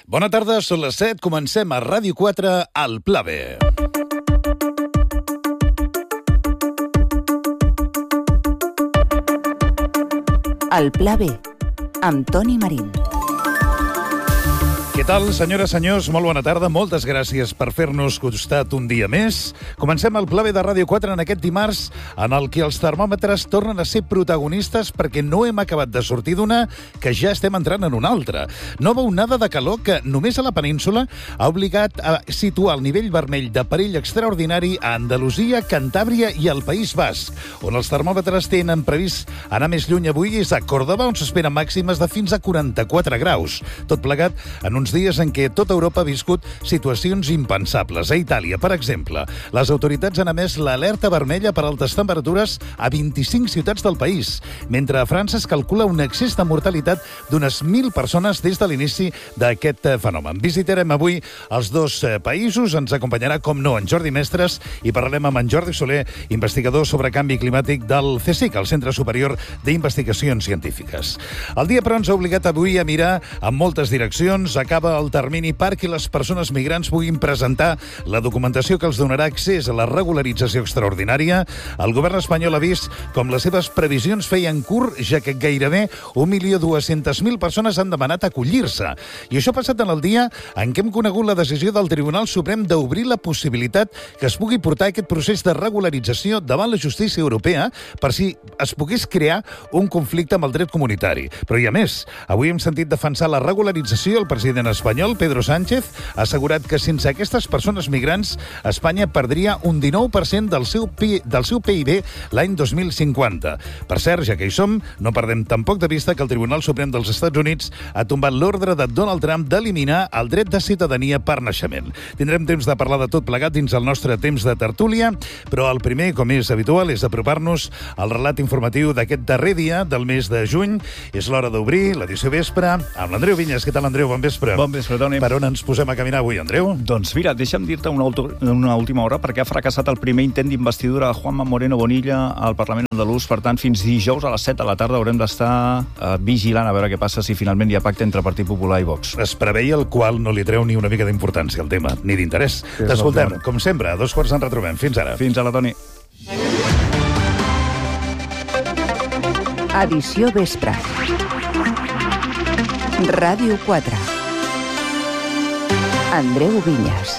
Bona tarda, són les 7, comencem a Ràdio 4, al Pla B. El Pla B, amb Toni Marín. Què tal, senyores, senyors? Molt bona tarda. Moltes gràcies per fer-nos costat un dia més. Comencem el Pla B de Ràdio 4 en aquest dimarts, en el que els termòmetres tornen a ser protagonistes perquè no hem acabat de sortir d'una que ja estem entrant en una altra. Nova onada de calor que només a la península ha obligat a situar el nivell vermell de perill extraordinari a Andalusia, Cantàbria i el País Basc, on els termòmetres tenen previst anar més lluny avui és a Còrdova, on s'esperen màximes de fins a 44 graus. Tot plegat en uns dies en què tota Europa ha viscut situacions impensables. A Itàlia, per exemple, les autoritats han emès l'alerta vermella per altes temperatures a 25 ciutats del país, mentre a França es calcula un excés de mortalitat d'unes 1.000 persones des de l'inici d'aquest fenomen. Visitarem avui els dos països. Ens acompanyarà, com no, en Jordi Mestres i parlarem amb en Jordi Soler, investigador sobre canvi climàtic del CSIC, el Centre Superior d'Investigacions Científiques. El dia, però, ens ha obligat avui a mirar en moltes direccions. Acaba el termini perquè les persones migrants puguin presentar la documentació que els donarà accés a la regularització extraordinària. El govern espanyol ha vist com les seves previsions feien curt, ja que gairebé 1.200.000 persones han demanat acollir-se. I això ha passat en el dia en què hem conegut la decisió del Tribunal Suprem d'obrir la possibilitat que es pugui portar aquest procés de regularització davant la justícia europea per si es pogués crear un conflicte amb el dret comunitari. Però hi ha més. Avui hem sentit defensar la regularització el president espanyol, Pedro Sánchez, ha assegurat que sense aquestes persones migrants, Espanya perdria un 19% del seu PIB l'any 2050. Per cert, ja que hi som, no perdem tampoc de vista que el Tribunal Suprem dels Estats Units ha tombat l'ordre de Donald Trump d'eliminar el dret de ciutadania per naixement. Tindrem temps de parlar de tot plegat dins el nostre temps de tertúlia, però el primer, com és habitual, és apropar-nos al relat informatiu d'aquest darrer dia del mes de juny. És l'hora d'obrir l'edició vespre amb l'Andreu Vinyes. Què tal, Andreu? Bon vespre. Bon vespre, Toni. Per on ens posem a caminar avui, Andreu? Doncs mira, deixa'm dir-te una última hora, perquè ha fracassat el primer intent d'investidura de Juanma Moreno Bonilla al Parlament andalús. Per tant, fins dijous a les 7 de la tarda haurem d'estar vigilant a veure què passa si finalment hi ha pacte entre Partit Popular i Vox. Es preveia el qual no li treu ni una mica d'importància al tema, ni d'interès. T'escoltem, com sempre, a 2 quarts ens retrobem. Fins ara. Fins ara, Toni. Edició vespre. Ràdio 4. Andreu Vinyes.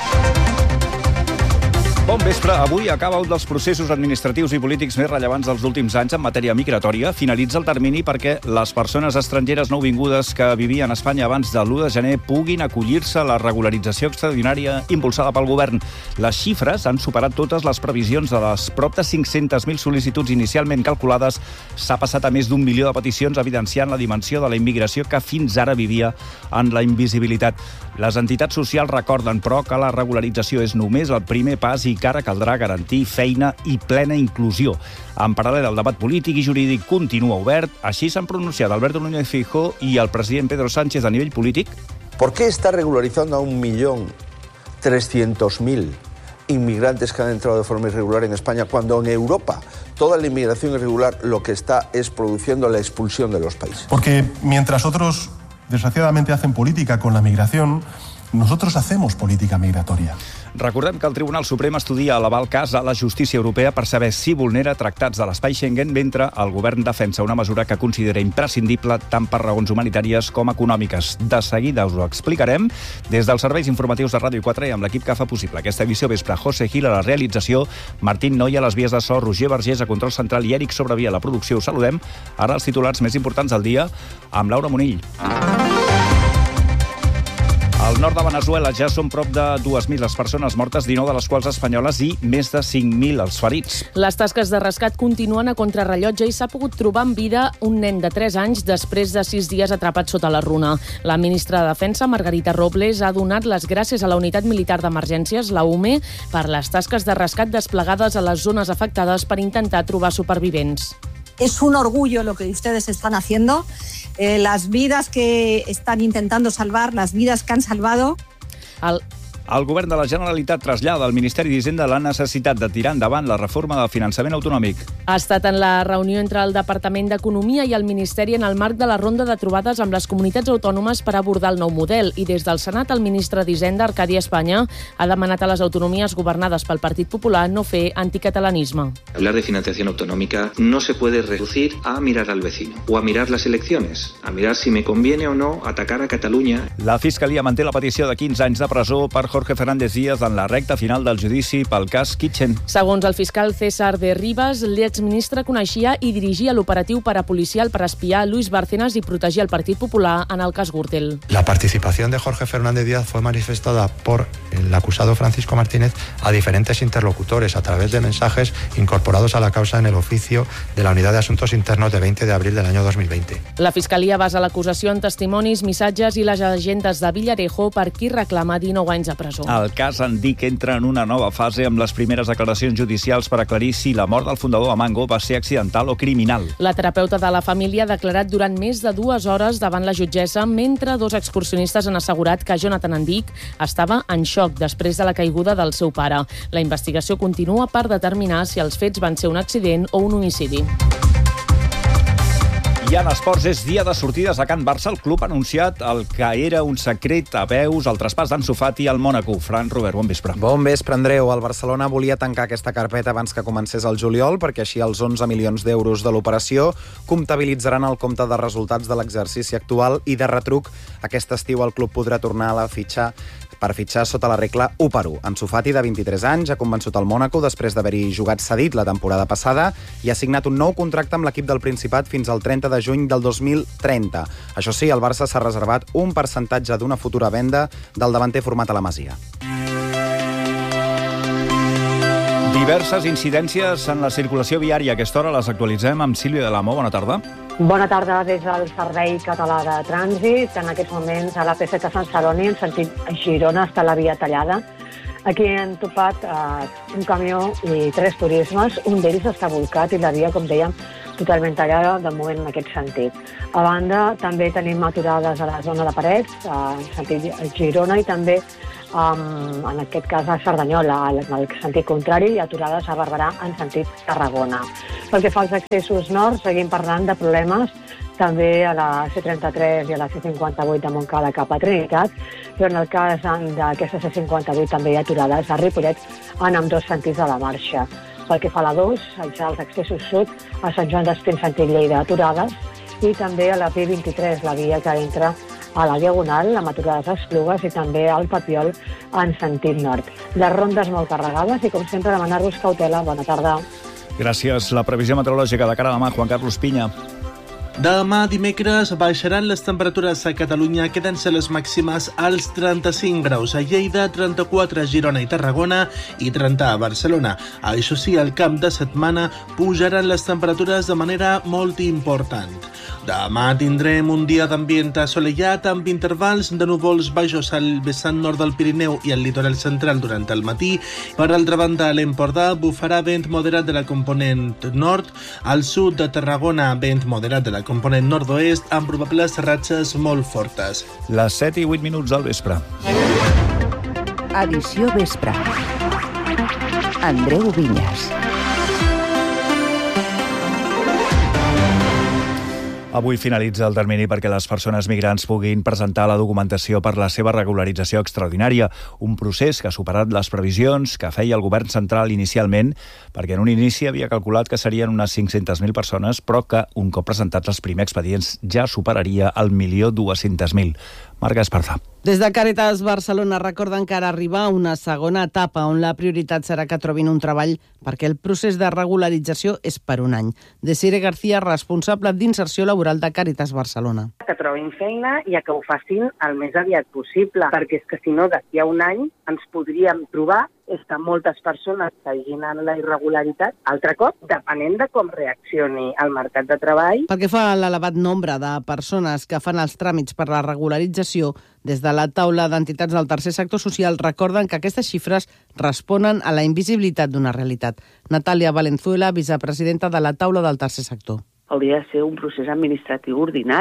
Bon vespre. Avui acaba un dels processos administratius i polítics més rellevants dels últims anys en matèria migratòria. Finalitza el termini perquè les persones estrangeres nouvingudes que vivien a Espanya abans de l'1 de gener puguin acollir-se a la regularització extraordinària impulsada pel govern. Les xifres han superat totes les previsions. De les prop de 500.000 sol·licituds inicialment calculades, s'ha passat a més d'1 milió de peticions, evidenciant la dimensió de la immigració que fins ara vivia en la invisibilitat. Les entitats socials recorden, però, que la regularització és només el primer pas i que ara caldrà garantir feina i plena inclusió. En paral·lel, el debat polític i jurídic continua obert. Així s'han pronunciat Alberto Núñez Feijóo i el president Pedro Sánchez a nivell polític. ¿Por qué está regularizando a 1.300.000 inmigrantes que han entrado de forma irregular en España cuando en Europa toda la inmigración irregular lo que está es produciendo la expulsión de los países? Porque mientras otros desgraciadamente hacen política con la migración, nosotros hacemos política migratoria. Recordem que el Tribunal Suprem estudia elevar el cas a la justícia europea per saber si vulnera tractats de l'espai Schengen, mentre el govern defensa una mesura que considera imprescindible tant per raons humanitàries com econòmiques. De seguida us ho explicarem des dels serveis informatius de Ràdio 4 i amb l'equip que fa possible aquesta edició vespre. José Gil a la realització, Martín Noia a les vies de so, Roger Vergés a control central i Eric Sobrevia a la producció. Us saludem. Ara els titulars més importants del dia amb Laura Monill. Al nord de Venezuela ja són prop de 2.000 les persones mortes, 19 de les quals espanyoles i més de 5.000 els ferits. Les tasques de rescat continuen a contrarrellotge i s'ha pogut trobar amb vida un nen de 3 anys després de 6 dies atrapat sota la runa. La ministra de Defensa, Margarita Robles, ha donat les gràcies a la Unitat Militar d'Emergències, la UME, per les tasques de rescat desplegades a les zones afectades per intentar trobar supervivents. Es un orgullo lo que ustedes están haciendo, las vidas que están intentando salvar, las vidas que han salvado. El govern de la Generalitat trasllada al Ministeri d'Hisenda la necessitat de tirar endavant la reforma del finançament autonòmic. Ha estat en la reunió entre el Departament d'Economia i el Ministeri en el marc de la ronda de trobades amb les comunitats autònomes per abordar el nou model. I des del Senat, el ministre d'Hisenda, Arcadi Espanya, ha demanat a les autonomies governades pel Partit Popular no fer anticatalanisme. Hablar de financiación autonómica no se puede reducir a mirar al vecino o a mirar las elecciones, a mirar si me conviene o no atacar a Catalunya. La Fiscalia manté la petició de 15 anys de presó per Jorge Fernández Díaz en la recta final del judici pel cas Kitchen. Segons el fiscal César de Rivas, l'exministre coneixia i dirigia l'operatiu parapolicial per espiar Luis Bárcenas i protegir el Partit Popular en el cas Gürtel. La participación de Jorge Fernández Díaz fue manifestada por el acusado Francisco Martínez a diferentes interlocutores a través de mensajes incorporados a la causa en el oficio de la Unidad de Asuntos Internos de 20 de abril del año 2020. La Fiscalia basa l'acusació en testimonis, missatges i les agendes de Villarejo per qui reclama 19 anys de presó. El cas Andic entra en una nova fase amb les primeres declaracions judicials per aclarir si la mort del fundador de Mango va ser accidental o criminal. La terapeuta de la família ha declarat durant més de 2 hores davant la jutgessa, mentre 2 excursionistes han assegurat que Jonathan Andic estava en xoc després de la caiguda del seu pare. La investigació continua per determinar si els fets van ser un accident o un homicidi. I en esports és dia de sortides a Can Barça. El club ha anunciat el que era un secret a veus, el traspàs d'Ansu Fati al Mónaco. Fran Robert, bon vespre. Bon vespre, Andreu. El Barcelona volia tancar aquesta carpeta abans que comencés el juliol, perquè així els 11 milions d'euros de l'operació comptabilitzaran el compte de resultats de l'exercici actual i de retruc aquest estiu el club podrà tornar a fitxar sota la regla 1-1. Ansu Fati, de 23 anys, ha convençut el Mónaco després d'haver-hi jugat cedit la temporada passada i ha signat un nou contracte amb l'equip del Principat fins al 30 de juny del 2030. Això sí, el Barça s'ha reservat un percentatge d'una futura venda del davanter format a la Masia. Diverses incidències en la circulació viària. A aquesta hora les actualitzem amb Sílvia Dalamo. Bona tarda. Bona tarda des del Servei Català de Trànsit. En aquests moments a la P7 a Sant Celoni, en sentit Girona, està la via tallada. Aquí han topat un camió i 3 turismes. Un d'ells està volcat i la via, com dèiem, totalment tallada de moment en aquest sentit. A banda, també tenim aturades a la zona de Parets, en sentit Girona, i també en aquest cas a Cerdanyola, en el sentit contrari, i aturades a Barberà en sentit Tarragona. Pel que fa als accessos nord, seguim parlant de problemes també a la C33 i a la C58 de Montcada cap a Trinitat, però en el cas d'aquesta C58 també hi ha aturades a Ripollet en ambdós sentits de la marxa. Pel que fa a la 2, als accessos sud, a Sant Joan d'Espí en sentit Lleida, aturades, i també a la P23, la via que entra a la Diagonal, amb aturades a Esplugues, i també al Papiol en sentit nord. Les rondes molt carregades i, com sempre, demanar-vos cautela. Bona tarda. Gràcies. La previsió meteorològica de cara a demà, Juan Carlos Piña. Demà dimecres baixaran les temperatures a Catalunya, queden-se les màximes als 35 graus a Lleida, 34 a Girona i Tarragona i 30 a Barcelona. Això sí, al cap de setmana pujaran les temperatures de manera molt important. Demà tindrem un dia d'ambient assolellat amb intervals de núvols baixos al vessant nord del Pirineu i al litoral central durant el matí. Per altra banda, a l'Empordà bufarà vent moderat de la component nord, al sud de Tarragona vent moderat de la component nord-oest amb probables ratxes molt fortes. Les 7:08 del vespre. Edició vespre. Andreu Vinyes. Avui finalitza el termini perquè les persones migrants puguin presentar la documentació per la seva regularització extraordinària, un procés que ha superat les previsions que feia el govern central inicialment, perquè en un inici havia calculat que serien unes 500.000 persones, però que, un cop presentats els primers expedients, ja superaria el 1.200.000. Marga Esparza. Des de Càritas Barcelona recorden que ara arriba una segona etapa on la prioritat serà que trobin un treball perquè el procés de regularització és per un any. Desiree García, responsable d'inserció laboral de Càritas Barcelona. Que trobin feina i que ho facin el més aviat possible, perquè és que si no, d'aquí a un any ens podríem trobar és que moltes persones seguin en la irregularitat, altre cop, depenent de com reaccioni el mercat de treball. Pel que fa a l'elevat nombre de persones que fan els tràmits per la regularització, des de la taula d'entitats del tercer sector social recorden que aquestes xifres responen a la invisibilitat d'una realitat. Natàlia Valenzuela, vicepresidenta de la taula del tercer sector. Hauria de ser un procés administratiu ordinari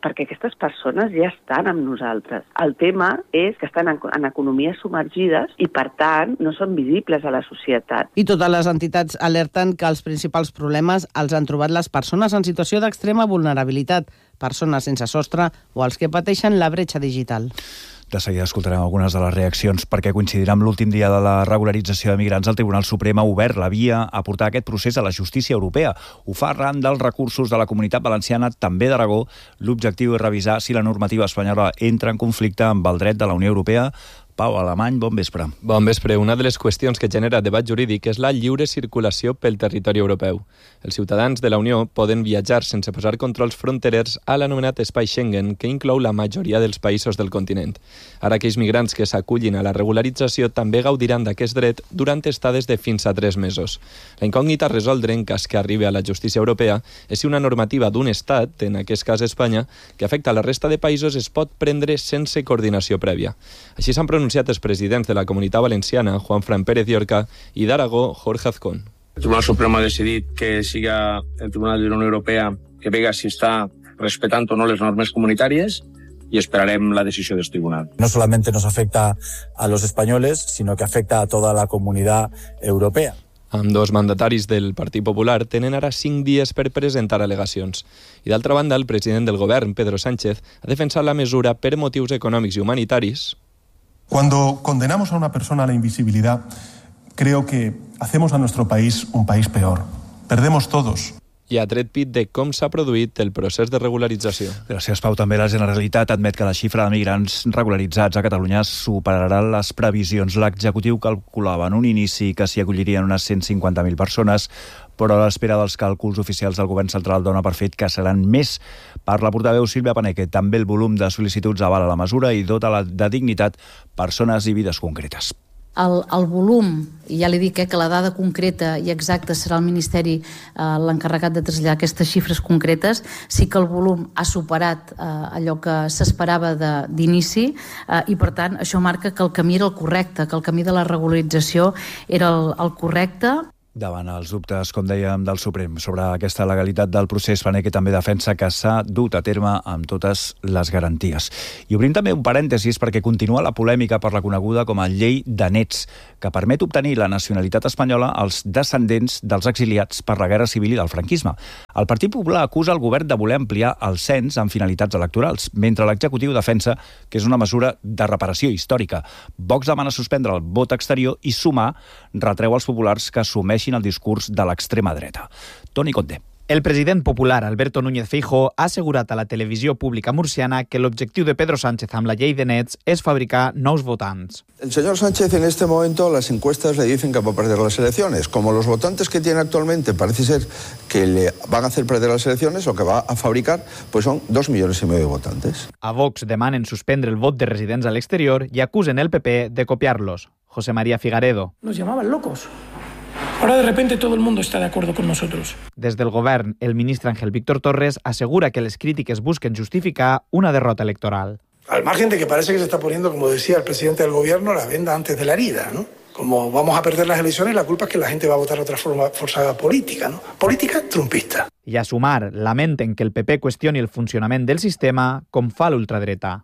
perquè aquestes persones ja estan amb nosaltres. El tema és que estan en economies submergides i, per tant, no són visibles a la societat. I totes les entitats alerten que els principals problemes els han trobat les persones en situació d'extrema vulnerabilitat, persones sense sostre o els que pateixen la bretxa digital. De seguida escoltarem algunes de les reaccions perquè coincidirà amb l'últim dia de la regularització de migrants. El Tribunal Suprem ha obert la via a portar aquest procés a la justícia europea. Ho fa arran dels recursos de la Comunitat Valenciana, també d'Aragó. L'objectiu és revisar si la normativa espanyola entra en conflicte amb el dret de la Unió Europea. Pau Alemany, bon vespre. Bon vespre. Una de les qüestions que genera debat jurídic és la lliure circulació pel territori europeu. Els ciutadans de la Unió poden viatjar sense posar controls fronterers a l'anomenat espai Schengen, que inclou la majoria dels països del continent. Ara, aquells migrants que s'acullin a la regularització també gaudiran d'aquest dret durant estades de fins a 3 mesos. La incògnita a resoldre en cas que arribi a la justícia europea és si una normativa d'un estat, en aquest cas Espanya, que afecta a la resta de països es pot prendre sense coordinació prèvia. Així s'han pronunciat els presidents de la Comunitat Valenciana, Juanfran Pérez Llorca, i d'Aragó, Jorge Azcón. El Tribunal Supremo ha decidit que siga el Tribunal de la Unió Europea que vega si està respetant o no les normes comunitàries y esperarem la decisió del tribunal. No solamente nos afecta a los españoles, sino que afecta a toda la comunidad europea. Ambdós mandataris del Partit Popular tenen ara 5 dies per presentar al·legacions. I d'altra banda, el president del govern, Pedro Sánchez, ha defensat la mesura per motius econòmics i humanitaris. Cuando condenamos a una persona a la invisibilidad, creo que hacemos a nuestro país un país peor. Perdemos todos. I ha tret pit de com s'ha produït el procés de regularització. Gràcies, Pau. També la Generalitat admet que la xifra de migrants regularitzats a Catalunya superarà les previsions. L'executiu calculava en un inici que s'hi acollirien unes 150.000 persones, però a l'espera dels càlculs oficials del Govern Central dona per fet que seran més. Per la portaveu Sílvia Paneque, també el volum de sol·licituds avala la mesura i dota de dignitat persones i vides concretes. El volum, ja li dic que la dada concreta i exacta serà el Ministeri l'encarregat de traslladar aquestes xifres concretes, sí que el volum ha superat allò que s'esperava d'inici i per tant això marca que el camí era el correcte, que el camí de la regularització era el correcte. Davant els dubtes, com dèiem, del Suprem sobre aquesta legalitat del procés, Paneque també defensa que s'ha dut a terme amb totes les garanties. I obrim també un parèntesis perquè continua la polèmica per la coneguda com a llei de nets, que permet obtenir la nacionalitat espanyola als descendents dels exiliats per la Guerra Civil i del franquisme. El Partit Popular acusa el govern de voler ampliar el cens amb finalitats electorals, mentre l'executiu defensa que és una mesura de reparació històrica. Vox demana suspendre el vot exterior i Sumar retreu als populars que assumeixin el discurs de l'extrema dreta. Toni Condé. El president popular Alberto Núñez Feijóo ha assegurat a la televisió pública murciana que l'objectiu de Pedro Sánchez amb la llei de nets és fabricar nous votants. El señor Sánchez en este momento las encuestas le dicen que va a perder las elecciones. Como los votantes que tiene actualmente parece ser que le van a hacer perder las elecciones o que va a fabricar, pues son 2,5 millones de votantes. A Vox demanen suspendre el vot de residents a l'exterior i acusen el PP de copiarlos. José María Figaredo. Nos llamaban locos. Ahora de repente todo el mundo está de acuerdo con nosotros. Des del govern, el ministre Ángel Víctor Torres asegura que les crítiques busquen justificar una derrota electoral. Al margen de que parece que se está poniendo, como decía el presidente del gobierno, la venda antes de la herida, ¿no? Como vamos a perder las elecciones, la culpa es que la gente va a votar otra forma política, ¿no? Política trumpista. I a Sumar lamenten que el PP qüestioni el funcionament del sistema com fa l'ultradreta.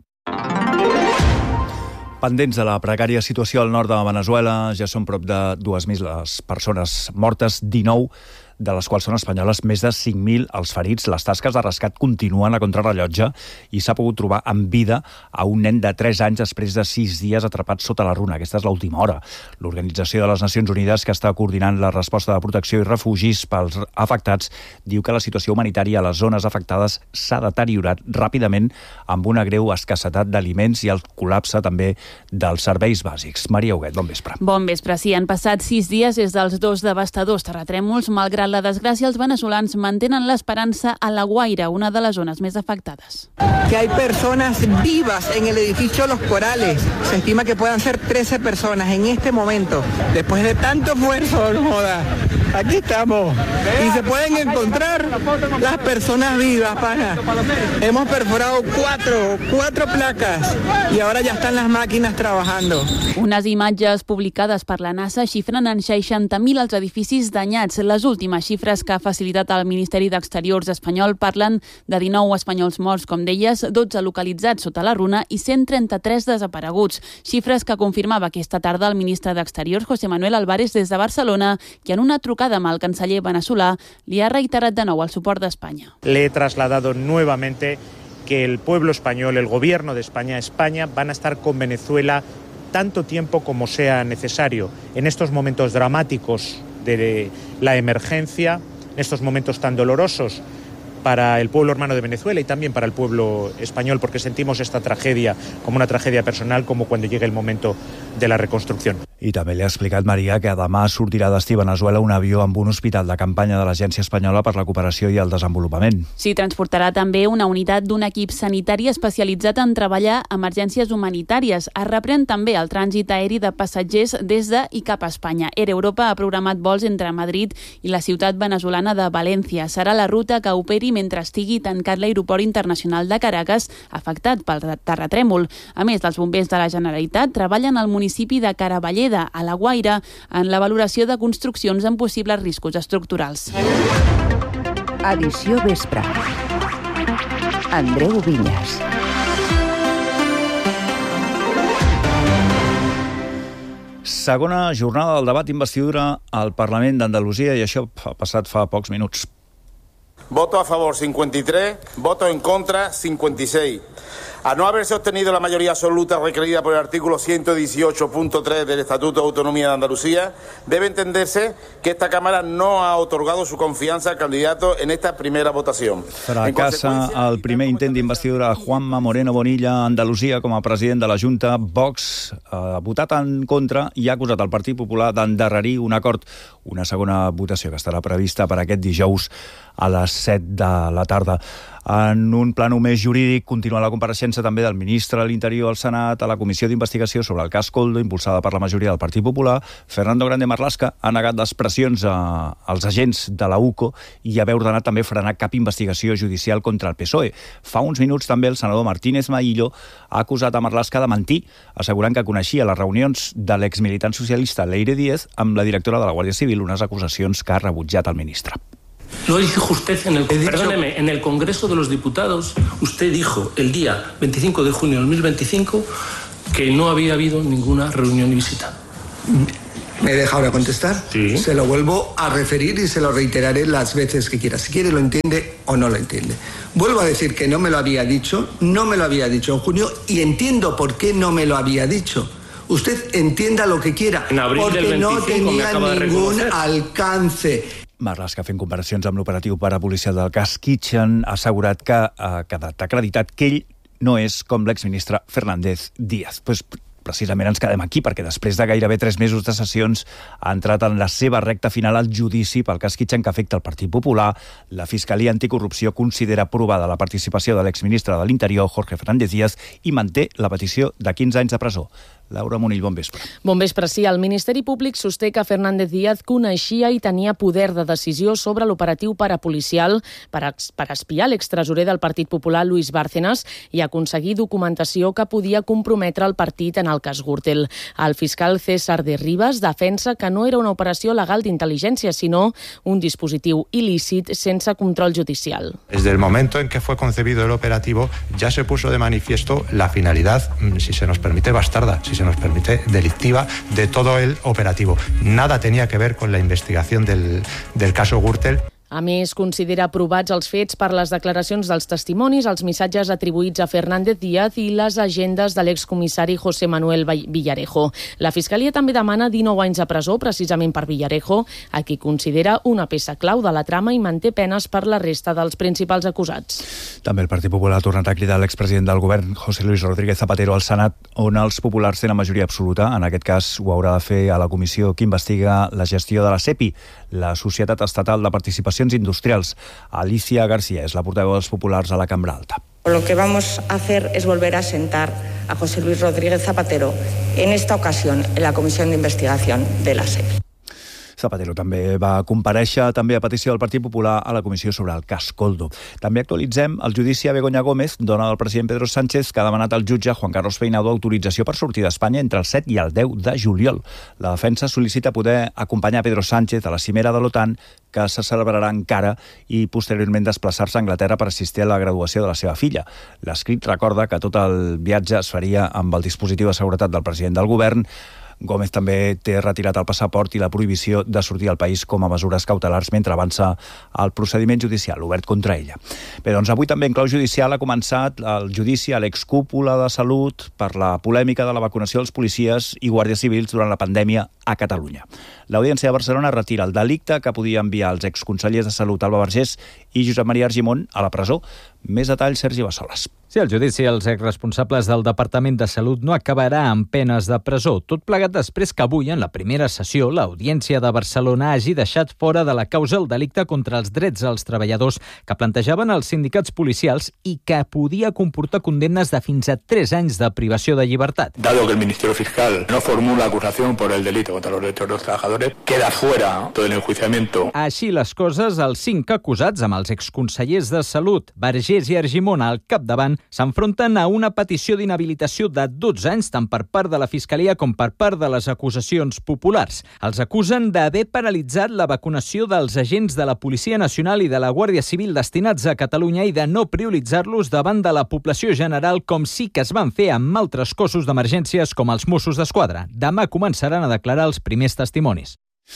Pendents de la precària situació al nord de Venezuela, ja són prop de 2.000 les persones mortes, 19 de les quals són espanyoles, més de 5.000 els ferits. Les tasques de rescat continuen a contrarrellotge i s'ha pogut trobar amb vida a un nen de 3 anys després de 6 dies atrapat sota la runa. Aquesta és l'última hora. L'Organització de les Nacions Unides, que està coordinant la resposta de protecció i refugis pels afectats, diu que la situació humanitària a les zones afectades s'ha deteriorat ràpidament amb una greu escassetat d'aliments i el col·lapse també dels serveis bàsics. Maria Huguet, bon vespre. Bon vespre. Sí, han passat 6 dies des dels 2 devastadors terratrèmols. Malgrat la desgràcia, els veneçolans mantenen l'esperança a La Guaira, una de les zones més afectades. Que hay personas vivas en el edificio Los Corales. Se estima que puedan ser 13 personas en este momento. Después de tanto esfuerzo, no joda. Aquí estamos. Y se pueden encontrar las personas vivas, pana. Hemos perforado cuatro placas y ahora ya están las máquinas trabajando. Unes imatges publicades per la NASA xifren en 60.000 els edificis danyats. Les últimes xifres que ha facilitat el Ministeri d'Exteriors espanyol parlen de 19 espanyols morts, com deies, 12 localitzats sota la runa i 133 desapareguts. Xifres que confirmava aquesta tarda el ministre d'Exteriors, José Manuel Álvarez, des de Barcelona, que en una trucada amb el canceller veneçolà li ha reiterat de nou el suport d'Espanya. Le he trasladado nuevamente que el pueblo español, el gobierno de España, van a estar con Venezuela tanto tiempo como sea necesario en estos momentos dramáticos de la emergencia, en estos momentos tan dolorosos para el pueblo hermano de Venezuela y también para el pueblo español, porque sentimos esta tragedia como una tragedia personal, como cuando llegue el momento de la reconstrucción. I també li ha explicat, Maria, que demà sortirà destí a Venezuela un avió amb un hospital de campanya de l'Agència Espanyola per la Cooperació i el Desenvolupament. Sí, transportarà també una unitat d'un equip sanitari especialitzat en treballar emergències humanitàries. Es reprèn també el trànsit aeri de passatgers des de i cap a Espanya. Air Europa ha programat vols entre Madrid i la ciutat veneçolana de València. Serà la ruta que operi mentre estigui tancat l'aeroport internacional de Caracas, afectat pel terratrèmol. A més, els bombers de la Generalitat treballen al municipi de Caravalleda, a La Guaira, en la valoració de construccions amb possibles riscos estructurals. Edició Vespre. Andreu Vinyes. Segona jornada del debat d'investidura al Parlament d'Andalusia, i això ha passat fa pocs minuts. Voto a favor 53, voto en contra 56. A no haberse obtenido la mayoría absoluta requerida por el artículo 118.3 del Estatuto de Autonomía de Andalucía, debe entenderse que esta Cámara no ha otorgado su confianza al candidato en esta primera votación. Fracassa el primer intent d'investidura de Juanma Moreno Bonilla a Andalusia com a president de la Junta. Vox ha votat en contra i ha acusat el Partit Popular d'endarrerir un acord. Una segona votació que estarà prevista per aquest dijous a les 7 de la tarda. En un plànol més jurídic, continua la compareixença també del ministre de l'Interior al Senat a la comissió d'investigació sobre el cas Koldo, impulsada per la majoria del Partit Popular. Fernando Grande Marlaska ha negat les pressions als agents de la UCO i haver ordenat també frenar cap investigació judicial contra el PSOE. Fa uns minuts també el senador Martínez Maillo ha acusat a Marlaska de mentir, assegurant que coneixia les reunions de l'exmilitant socialista Leire Díez amb la directora de la Guàrdia Civil, unes acusacions que ha rebutjat el ministre. Lo dijo usted en el Congreso de los Diputados. Usted dijo el día 25 de junio de 2025 que no había habido ninguna reunión y visita. ¿Me deja ahora contestar? Sí. Se lo vuelvo a referir y se lo reiteraré las veces que quiera. Si quiere lo entiende o no lo entiende. Vuelvo a decir que no me lo había dicho en junio y entiendo por qué no me lo había dicho. Usted entienda lo que quiera, porque no tenía ningún alcance. Marlaska, fent comparacions amb l'operatiu parapolicial del cas Kitchen, ha assegurat que ha quedat acreditat que ell no és com l'exministre Fernández Díaz. Precisament ens quedem aquí, perquè després de gairebé 3 mesos de sessions ha entrat en la seva recta final al judici pel cas Kitchen que afecta el Partit Popular. La Fiscalia Anticorrupció considera aprovada la participació de l'exministre de l'Interior, Jorge Fernández Díaz, i manté la petició de 15 anys de presó. Laura Monill, bon vespre. Bon vespre, sí. El Ministeri Públic sosté que Fernández Díaz coneixia i tenia poder de decisió sobre l'operatiu parapolicial per espiar l'extresorer del Partit Popular, Luis Bárcenas, i aconseguir documentació que podia comprometre el partit en el cas Gürtel. El fiscal César de Rivas defensa que no era una operació legal d'intel·ligència, sinó un dispositiu il·lícit sense control judicial. Desde el momento en que fue concebido el operativo, ya se puso de manifiesto la finalidad, si se nos permite, bastarda, si se nos permite, delictiva de todo el operativo. Nada tenía que ver con la investigación del caso Gürtel. A més, considera aprovats els fets per les declaracions dels testimonis, els missatges atribuïts a Fernández Díaz i les agendes de l'excomissari José Manuel Villarejo. La Fiscalia també demana 19 anys de presó precisament per Villarejo, a qui considera una peça clau de la trama i manté penes per la resta dels principals acusats. També el Partit Popular ha tornat a cridar l'expresident del govern, José Luis Rodríguez Zapatero, al Senat, on els populars tenen majoria absoluta. En aquest cas ho haurà de fer a la comissió que investiga la gestió de la SEPI, la Societat Estatal de Participacions Industrials. Alicia García és la portaveu dels populars a la Cambra Alta. Lo que vamos a hacer es volver a sentar a José Luis Rodríguez Zapatero, en esta ocasión en la Comisión de Investigación de la SEPI. Zapatero també va comparèixer també a petició del Partit Popular a la comissió sobre el cas Koldo. També actualitzem el judici a Begoña Gómez, dona del president Pedro Sánchez, que ha demanat al jutge Juan Carlos Peinado autorització per sortir d'Espanya entre el 7 i el 10 de juliol. La defensa sol·licita poder acompanyar Pedro Sánchez a la cimera de l'OTAN, que se celebrarà encara, i posteriorment desplaçar-se a Anglaterra per assistir a la graduació de la seva filla. L'escrit recorda que tot el viatge es faria amb el dispositiu de seguretat del president del govern. Gómez també té retirat el passaport i la prohibició de sortir al país com a mesures cautelars mentre avança el procediment judicial obert contra ella. Bé, doncs avui també en clau judicial ha començat el judici a l'excúpula de Salut per la polèmica de la vacunació dels policies i guàrdies civils durant la pandèmia a Catalunya. L'Audiència de Barcelona retira el delicte que podia enviar els exconsellers de Salut Alba Vergés i Josep Maria Argimon a la presó. Més detalls, Sergi Bassoles. Sí, el judici als exresponsables del Departament de Salut no acabarà amb penes de presó. Tot plegat després que avui, en la primera sessió, l'Audiència de Barcelona hagi deixat fora de la causa el delicte contra els drets als treballadors que plantejaven els sindicats policials i que podia comportar condemnes de fins a 3 anys de privació de llibertat. Dado que el Ministerio Fiscal no formula acusación por el delito contra los derechos de los trabajadores, queda fuera todo el enjuiciamiento. Així les coses, els 5 acusats, amb els exconsellers de Salut, Vergés i Argimon al capdavant, s'enfronten a una petició d'inhabilitació de 12 anys tant per part de la Fiscalia com per part de les acusacions populars. Els acusen d'haver paralitzat la vacunació dels agents de la Policia Nacional i de la Guàrdia Civil destinats a Catalunya i de no prioritzar-los davant de la població general com sí que es van fer amb altres cossos d'emergències com els Mossos d'Esquadra. Demà començaran a declarar els primers testimonis.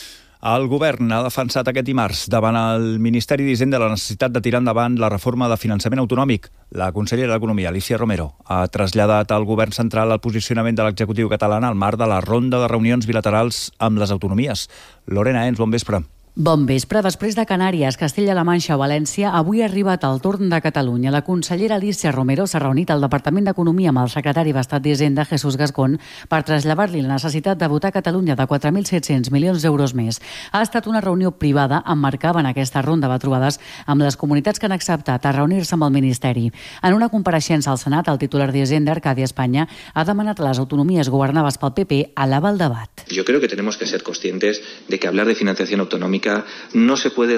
El govern ha defensat aquest dimarts davant el Ministeri d'Hisenda la necessitat de tirar endavant la reforma de finançament autonòmic. La consellera d'Economia, Alicia Romero, ha traslladat al govern central el posicionament de l'executiu català al marc de la ronda de reunions bilaterals amb les autonomies. Lorena Ens, bon vespre. Bon vespre. Després de Canàries, Castella-La Manxa o València, avui ha arribat el torn de Catalunya. La consellera Alicia Romero s'ha reunit al Departament d'Economia amb el secretari d'Estat d'Hisenda, Jesús Gascón, per traslladar-li la necessitat de votar a Catalunya de 4.700 milions d'euros més. Ha estat una reunió privada, emmarcada en aquesta ronda de trobades amb les comunitats que han acceptat a reunir-se amb el Ministeri. En una compareixença al Senat, el titular d'Hisenda, Arcadia Espanya, ha demanat a les autonomies governades pel PP elevar el debat. Yo creo que tenemos que ser conscientes de que hablar de financiación autonómica no se puede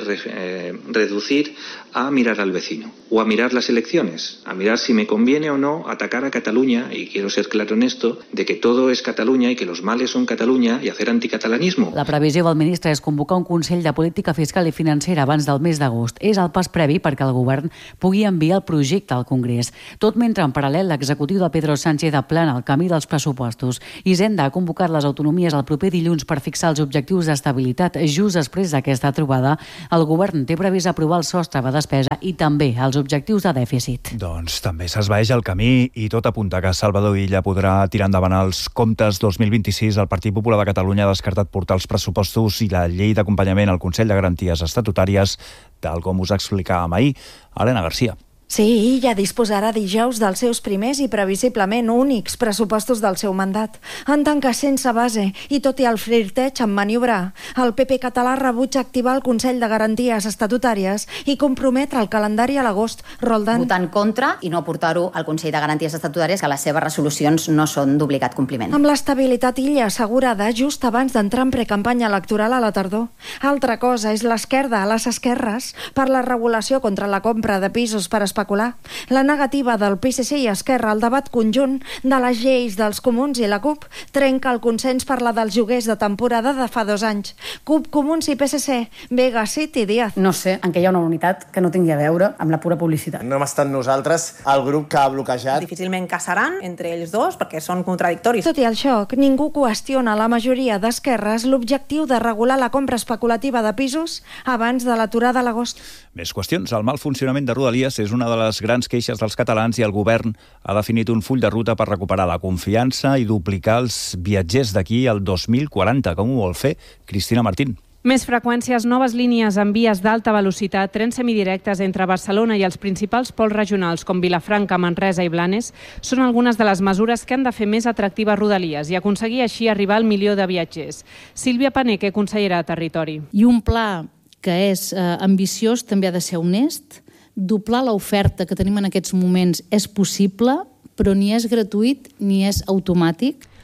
reducir a mirar al vecino o a mirar las elecciones, a mirar si me conviene o no atacar a Cataluña, y quiero ser claro en esto, de que todo es Cataluña y que los males son Cataluña, y hacer anticatalanismo. La previsió del ministre és convocar un Consell de Política Fiscal i Financera abans del mes d'agost. És el pas previ perquè el govern pugui enviar el projecte al Congrés. Tot mentre en paral·lel l'executiu de Pedro Sánchez aplana el camí dels pressupostos. Hisenda ha convocat les autonomies el proper dilluns per fixar els objectius d'estabilitat. Just després d'aquesta trobada, el govern té previst aprovar el sostre de despesa i també els objectius de dèficit. Doncs també s'esvaeix el camí i tot apunta que Salvador Illa podrà tirar endavant els comptes 2026. El Partit Popular de Catalunya ha descartat portar els pressupostos i la llei d'acompanyament al Consell de Garanties Estatutàries, tal com us explicàvem ahir. Helena Garcia. Sí, ja disposarà dijous dels seus primers i previsiblement únics pressupostos del seu mandat. En tant que sense base i tot i el flirteig en maniobrar, el PP català rebutja activar el Consell de Garanties Estatutàries i comprometre el calendari a l'agost. Roldan. Votar en contra i no portar-ho al Consell de Garanties Estatutàries, que les seves resolucions no són d'obligat compliment. Amb l'estabilitat Illa assegurada just abans d'entrar en precampanya electoral a la tardor. Altra cosa és l'esquerda a les esquerres per la regulació contra la compra de pisos per especular. La negativa del PSC i Esquerra al debat conjunt de les lleis dels Comuns i la CUP trenca el consens per la dels lloguers de temporada de fa 2 anys. CUP, Comuns i PSC, Vega, Cid i Díaz. No sé en què hi ha una unitat que no tingui a veure amb la pura publicitat. No hem estat nosaltres el grup que ha bloquejat. Difícilment casaran entre ells dos perquè són contradictoris. Tot i el xoc, ningú qüestiona la majoria d'esquerres l'objectiu de regular la compra especulativa de pisos abans de l'aturada a l'agost. Més qüestions. El mal funcionament de Rodalies és una de les grans queixes dels catalans i el govern ha definit un full de ruta per recuperar la confiança i duplicar els viatgers d'aquí al 2040. Com ho vol fer? Cristina Martín. Més freqüències, noves línies en vies d'alta velocitat, trens semidirectes entre Barcelona i els principals pols regionals com Vilafranca, Manresa i Blanes són algunes de les mesures que han de fer més atractiva Rodalies i aconseguir així arribar al 1 milió de viatgers. Sílvia Paneque, consellera de Territori. I un pla que és ambiciós també ha de ser honest. Doblar l'oferta que tenim en aquests moments és possible, però ni és gratuït ni és automàtic.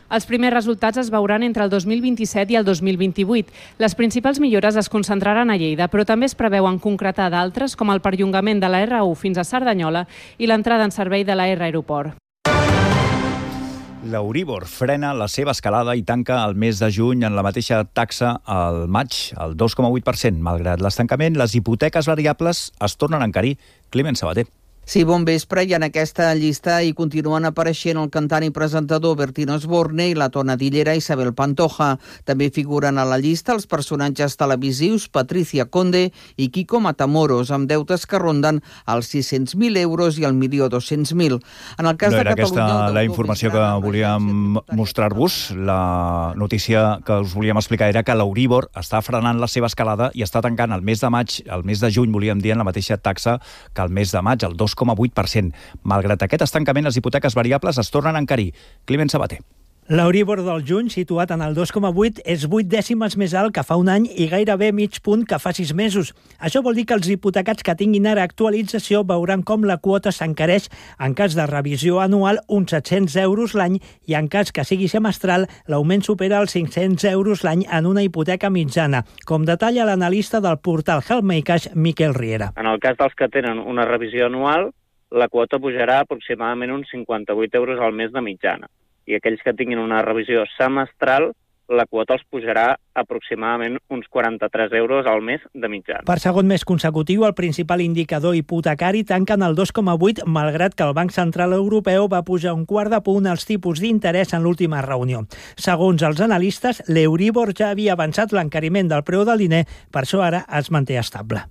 Els primers resultats es veuran entre el 2027 i el 2028. Les principals millores es concentraran a Lleida, però també es preveuen concretar d'altres, com el perllongament de la R1 fins a Cerdanyola i l'entrada en servei de la R Aeroport. L'Euríbor frena la seva escalada i tanca el mes de juny en la mateixa taxa al maig, el 2,8%. Malgrat l'estancament, les hipoteques variables es tornen a encarir. Climent Sabater. Sí, bon vespre, i en aquesta llista hi continuen apareixent el cantant i presentador Bertino Osborne i la tonadillera Isabel Pantoja. També figuren a la llista els personatges televisius Patricia Conde i Kiko Matamoros, amb deutes que ronden els 600.000 euros i el 1.200.000. En el cas no de era Catalunya... aquesta la informació que volíem mostrar-vos. La notícia que us volíem explicar era que l'Euríbor està frenant la seva escalada i està tancant el mes de maig, el mes de juny, volíem dir, en la mateixa taxa que el mes de maig, el 2,8%. Malgrat aquest estancament, les hipoteques variables es tornen a encarir. Climent Sabater. L'Euríbor del juny, situat en el 2,8, és 8 dècimes més alt que fa un any i gairebé mig punt que fa 6 mesos. Això vol dir que els hipotecats que tinguin ara actualització veuran com la quota s'encareix en cas de revisió anual uns 700 euros l'any i en cas que sigui semestral l'augment supera els 500 euros l'any en una hipoteca mitjana, com detalla l'analista del portal Helpmecash, Miquel Riera. En el cas dels que tenen una revisió anual, la quota pujarà aproximadament uns 58 euros al mes de mitjana. I aquells que tinguin una revisió semestral, la quota els pujarà aproximadament uns 43 euros al mes de mitjana. Per segon mes consecutiu, el principal indicador hipotecari tanca en el 2,8, malgrat que el Banc Central Europeu va pujar un quart de punt els tipus d'interès en l'última reunió. Segons els analistes, l'Euríbor ja havia avançat l'encariment del preu del diner, per això ara es manté estable.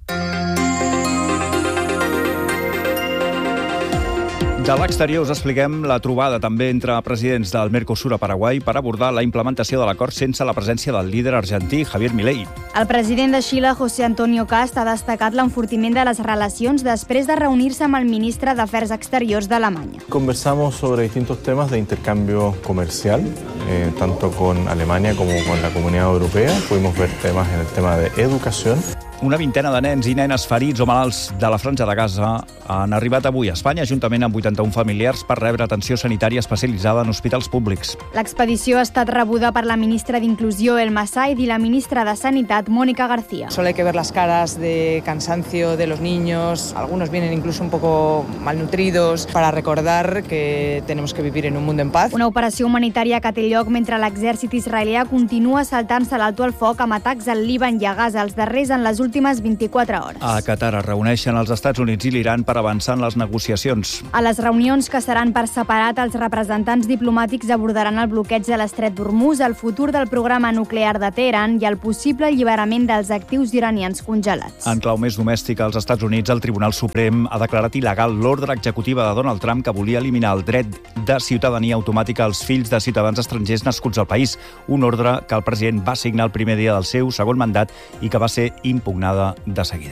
De l'exterior us expliquem la trobada també entre presidents del Mercosur a Paraguai per abordar la implementació de l'acord sense la presència del líder argentí Javier Milei. El president de Xile, José Antonio Cast, ha destacat l'enfortiment de les relacions després de reunir-se amb el ministre d'Afers Exteriors d'Alemanya. Conversamos sobre distintos temas de intercambio comercial, tanto con Alemania como con la Comunidad Europea. Pudimos ver temas en el tema de educación. Una vintena de nens i nenes ferits o malalts de la Franja de Gaza han arribat avui a Espanya, juntament amb 81 familiars, per rebre atenció sanitària especialitzada en hospitals públics. L'expedició ha estat rebuda per la ministra d'Inclusió, Elma Said, i la ministra de Sanitat, Mónica García. Solo hay que ver las caras de cansancio de los niños, algunos vienen incluso un poco malnutridos, para recordar que tenemos que vivir en un mundo en paz. Una operació humanitària que té lloc mentre l'exèrcit israelià continua saltant-se l'alto al foc amb atacs al Líban i a Gaza, els darrers en les últimes 24 hores. A Qatar es reuneixen els Estats Units i l'Iran per avançar en les negociacions. A les reunions, que seran per separat, els representants diplomàtics abordaran el bloqueig de l'estret d'Hormuz, el futur del programa nuclear de Teheran i el possible alliberament dels actius iranians congelats. En clau més domèstica, als Estats Units, el Tribunal Suprem ha declarat il·legal l'ordre executiva de Donald Trump que volia eliminar el dret de ciutadania automàtica als fills de ciutadans estrangers nascuts al país, un ordre que el president va signar el primer dia del seu segon mandat i que va ser impugnada de seguida.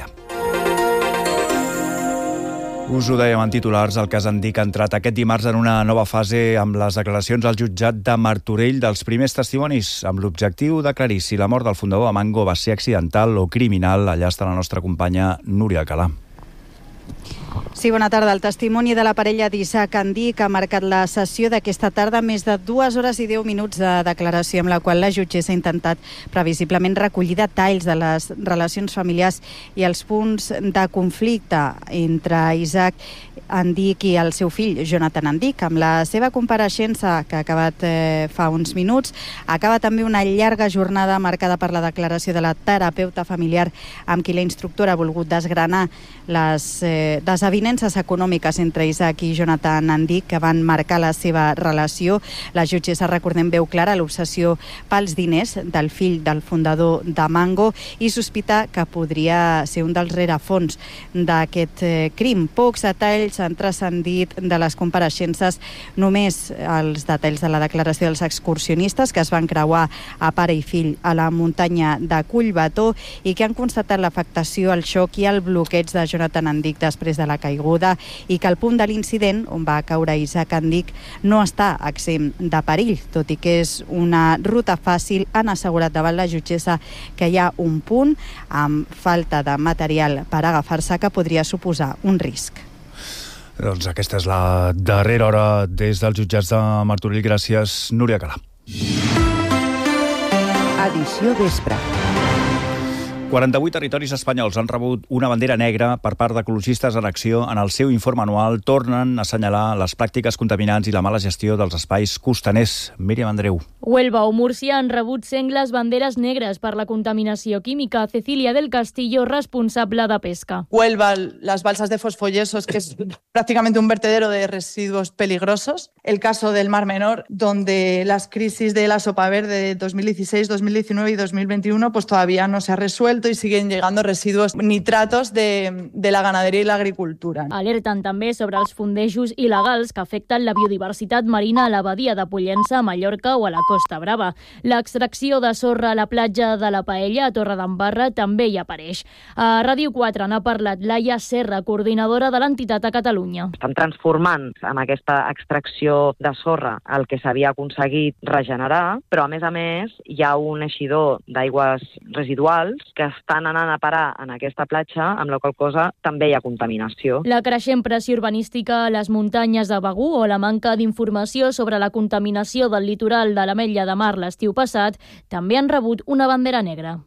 Us ho dèiem en titulars, el cas Andic ha entrat aquest dimarts en una nova fase amb les declaracions al jutjat de Martorell dels primers testimonis, amb l'objectiu d'aclarir si la mort del fundador de Mango va ser accidental o criminal. Allà està la nostra companya Núria Alcalà. Sí, bona tarda. El testimoni de la parella d'Isaac Andic ha marcat la sessió d'aquesta tarda, més de 2 hores i 10 minuts de declaració, amb la qual la jutgessa ha intentat previsiblement recollir detalls de les relacions familiars i els punts de conflicte entre Isaac Andic i el seu fill, Jonathan Andic. Amb la seva compareixença, que ha acabat fa uns minuts, acaba també una llarga jornada marcada per la declaració de la terapeuta familiar, amb qui la instructora ha volgut desgranar les desavinences econòmiques entre Isaac i Jonathan Andic que van marcar la seva relació. La jutgessa, recordem, veu clara l'obsessió pels diners del fill del fundador de Mango i sospita que podria ser un dels rerefons d'aquest crim. Pocs detalls han transcendit de les compareixences, només els detalls de la declaració dels excursionistes que es van creuar a pare i fill a la muntanya de Collbató i que han constatat l'afectació, el xoc i el bloqueig de Jonathan Andic després de la caiguda i que el punt de l'incident on va caure Isaac Andic no està exempt de perill, tot i que és una ruta fàcil. Han assegurat davant la jutgessa que hi ha un punt amb falta de material per agafar-se que podria suposar un risc. Doncs aquesta és la darrera hora des dels jutjats de Martorell. Gràcies, Núria Calà. Edició vespre. 48 territoris espanyols han rebut una bandera negra per part d'Ecologistes en Acció. En el seu informe anual tornen a assenyalar les pràctiques contaminants i la mala gestió dels espais costaners. Míriam Andreu. Huelva o Múrcia han rebut sengles banderes negres per la contaminació química. Cecilia del Castillo, responsable de pesca. Huelva, las balsas de fosfoyesos, que es prácticamente un vertedero de residuos peligrosos. El caso del Mar Menor, donde las crisis de la sopa verde de 2016, 2019 y 2021 pues todavía no se ha resuelto y siguen llegando residuos nitratos de la ganadería i l'agricultura. Alerten també sobre els fondejos il·legals que afecten la biodiversitat marina a la badia de Pollença, a Mallorca o a la Costa Brava. L'extracció de sorra a la platja de la Paella, a Torredembarra, també hi apareix. A Ràdio 4 n'ha parlat Laia Serra, coordinadora de l'entitat a Catalunya. Estan transformant amb aquesta extracció de sorra el que s'havia aconseguit regenerar, però a més hi ha un eixidor d'aigües residuals que estan anant a parar en aquesta platja, amb la qual cosa també hi ha contaminació. La creixent pressió urbanística a les muntanyes de Begur o la manca d'informació sobre la contaminació del litoral de l'Ametlla de Mar l'estiu passat també han rebut una bandera negra.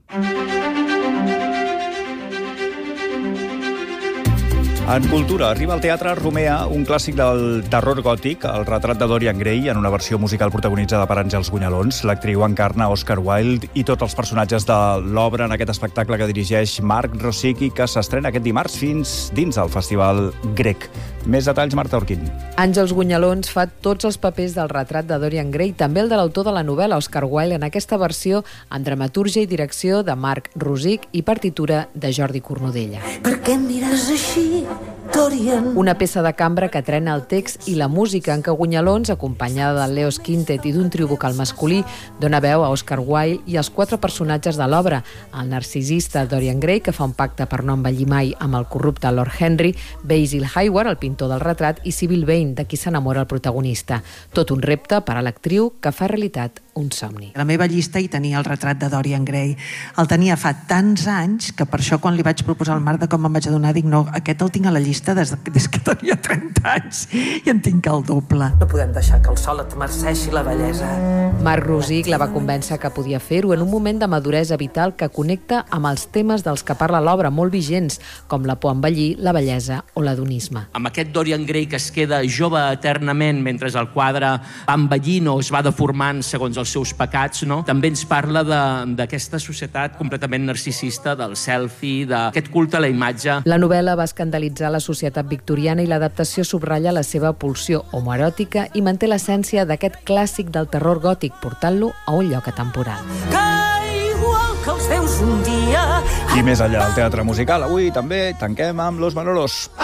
En cultura, arriba al Teatre Romea un clàssic del terror gòtic, El retrat de Dorian Gray, en una versió musical protagonitzada per Àngels Gunyalons. L'actriu encarna Oscar Wilde i tots els personatges de l'obra en aquest espectacle que dirigeix Marc Rosic i que s'estrena aquest dimarts fins dins el Festival Grec. Més detalls, Marta Orquín. Àngels Gunyalons fa tots els papers del retrat de Dorian Gray, també el de l'autor de la novel·la, Oscar Wilde, en aquesta versió en dramatúrgia i direcció de Marc Rosic i partitura de Jordi Cornudella. Per què em mires així, Dorian? Una peça de cambra que trena el text i la música en què Gunyalons, acompanyada del Leos Quintet i d'un trio vocal masculí, dona veu a Oscar Wilde i als 4 personatges de l'obra: el narcisista Dorian Gray, que fa un pacte per no envellir mai amb el corrupte Lord Henry, Basil Hayward, el pintor del retrat, i Sybil Vane, de qui s'enamora el protagonista. Tot un repte per a l'actriu que fa realitat un somni. La meva llista hi tenia el retrat de Dorian Gray. El tenia fa tants anys que per això quan li vaig proposar el Marc de com em vaig adonar, dic, no, aquest el tinc a la llista des que tenia 30 anys i en tinc el doble. No podem deixar que el sol et marceixi la bellesa. Marc Rosic la va convèncer que podia fer-ho en un moment de maduresa vital que connecta amb els temes dels que parla l'obra, molt vigents, com la por a envellir, la bellesa o l'adonisme. Amb aquest Dorian Gray que es queda jove eternament mentre el quadre va envellint o es va deformant segons els seus pecats, no? També ens parla d'aquesta societat completament narcisista, del selfie, d'aquest culte a la imatge. La novel·la va escandalitzar la societat victoriana i l'adaptació subratlla la seva pulsió homoeròtica i manté l'essència d'aquest clàssic del terror gòtic, portant-lo a un lloc atemporal. Que igual que els veus un dia... I més enllà del teatre musical, avui també tanquem amb Los Manolos.